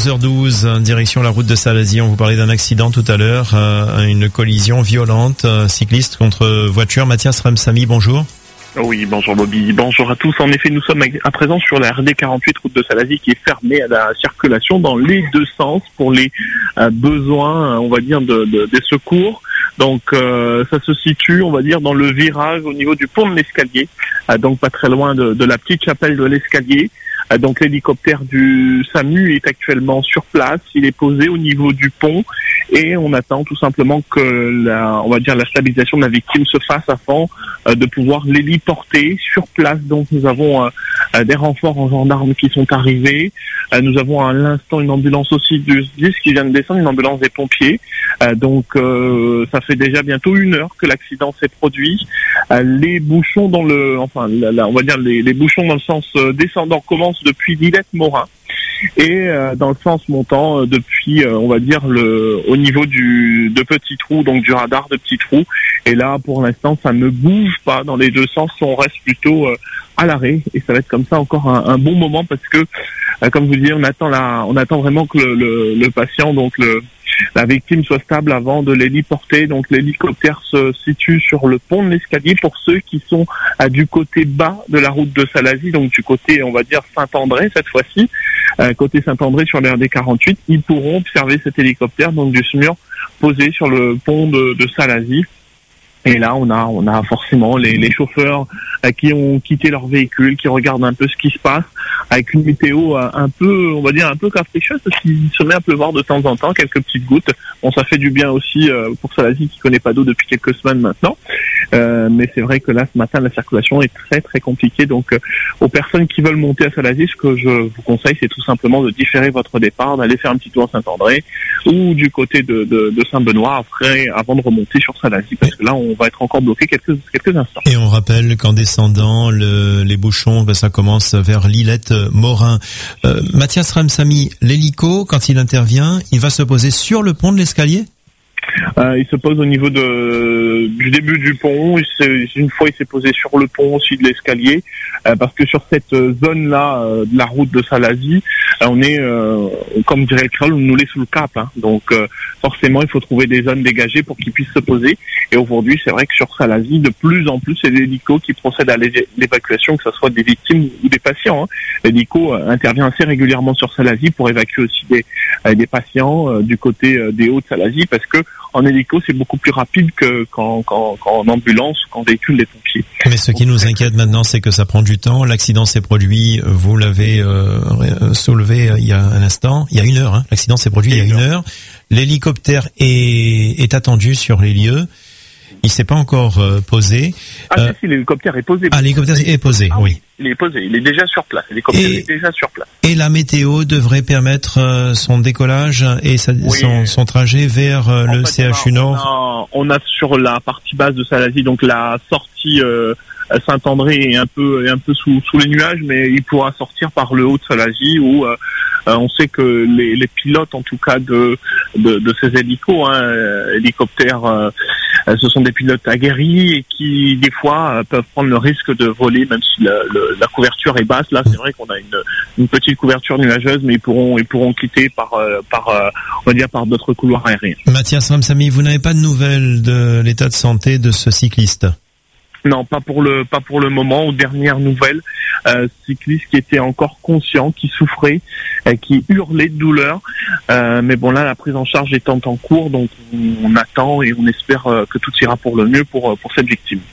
11h12, direction la route de Salazie. On vous parlait d'un accident tout à l'heure, une collision violente, cycliste contre voiture. Mathias Remsamy, bonjour. Oui, bonjour Bobby, bonjour à tous. En effet, nous sommes à présent sur la RD 48 route de Salazie qui est fermée à la circulation dans les deux sens pour les besoins, on va dire, des secours. Donc ça se situe, on va dire, dans le virage au niveau du pont de l'Escalier, donc pas très loin de la petite chapelle de l'Escalier. Donc l'hélicoptère du SAMU est actuellement sur place, il est posé au niveau du pont et on attend tout simplement que la stabilisation de la victime se fasse afin de pouvoir l'héliporter sur place. Donc nous avons des renforts en gendarmes qui sont arrivés, nous avons à l'instant une ambulance aussi du SDIS qui vient de descendre, une ambulance des pompiers. Donc ça fait déjà bientôt 1 heure que l'accident s'est produit. Les bouchons dans les bouchons dans le sens descendant commencent depuis Lillette-Morin et dans le sens montant depuis au niveau de Petit Trou, donc du radar de Petit Trou. Et là pour l'instant ça ne bouge pas dans les deux sens, on reste plutôt à l'arrêt et ça va être comme ça encore un bon moment parce que comme je vous dis, on attend vraiment que le patient, donc la victime, soit stable avant de l'héliporter. Donc l'hélicoptère se situe sur le pont de l'Escalier pour ceux qui sont du côté bas de la route de Salazie, donc du côté, on va dire, Saint-André cette fois-ci, côté Saint-André sur la RD 48, ils pourront observer cet hélicoptère, donc du SMUR, posé sur le pont de Salazie. Et là, on a forcément les chauffeurs qui ont quitté leur véhicule, qui regardent un peu ce qui se passe, avec une météo un peu capricieuse, parce qu'il se met à pleuvoir de temps en temps, quelques petites gouttes. Bon, ça fait du bien aussi pour Salazie qui connaît pas d'eau depuis quelques semaines maintenant. Mais c'est vrai que là, ce matin, la circulation est très très compliquée. Donc, aux personnes qui veulent monter à Salazie, ce que je vous conseille, c'est tout simplement de différer votre départ, d'aller faire un petit tour à Saint-André ou du côté de Saint-Benoît avant de remonter sur Salazie, parce que là, on va être encore bloqué quelques instants. Et on rappelle qu'en descendant, les bouchons, ça commence vers Lillette-Morin. Mathias Remsamy, l'hélico, quand il intervient, il va se poser sur le pont de l'Escalier ? Il se pose au niveau du début du pont. Une fois, il s'est posé sur le pont aussi de l'Escalier, parce que sur cette zone-là de la route de Salazie, on est, comme dirait le créole, nous l'est sous le cap. Hein. Donc, forcément, il faut trouver des zones dégagées pour qu'ils puissent se poser. Et aujourd'hui, c'est vrai que sur Salazie, de plus en plus, c'est l'hélico qui procède à l'évacuation, que ce soit des victimes ou des patients. Hein. L'hélico intervient assez régulièrement sur Salazie pour évacuer aussi des patients du côté des Hauts de Salazie, parce que en hélico, c'est beaucoup plus rapide qu'en ambulance ou qu'en véhicule des pompiers. Mais ce qui nous inquiète maintenant, c'est que ça prend du temps. L'accident s'est produit, vous l'avez soulevé il y a un instant, il y a 1 heure. Hein. L'accident s'est produit il y a 1 heure. L'hélicoptère est attendu sur les lieux. Il s'est pas encore posé. Si, l'hélicoptère est posé. L'hélicoptère est posé, oui. Il est posé, il est déjà sur place. L'hélicoptère est déjà sur place. Et la météo devrait permettre son décollage et son trajet vers le CHU Nord. On a sur la partie basse de Salazie, donc la sortie Saint-André est un peu sous les nuages, mais il pourra sortir par le haut de Salazie où on sait que les pilotes, en tout cas de ces hélicoptères, ce sont des pilotes aguerris et qui des fois peuvent prendre le risque de voler, même si la couverture est basse. Là, c'est vrai qu'on a une petite couverture nuageuse, mais ils pourront quitter par d'autres couloirs aériens. Mathias Remsamy, vous n'avez pas de nouvelles de l'état de santé de ce cycliste ? Non, pas pour le moment. Aux dernières nouvelles, cycliste qui était encore conscient, qui souffrait, qui hurlait de douleur. Mais bon, là, la prise en charge étant en cours, donc on attend et on espère que tout ira pour le mieux pour cette victime.